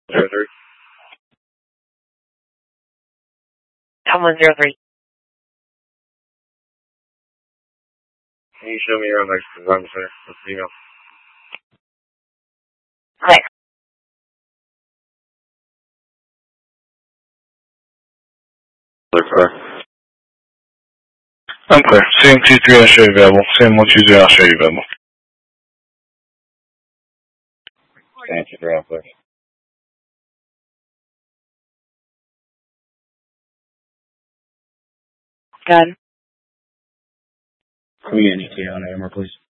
03. Tomlin 03. Can you show me around next design center? Let's see now. Clear. Clear. I'm clear. CM23, I'll show you available. CM123, I'll show you available. CM23, I'm clear. Gun. Can we get an ETA on AMR, please?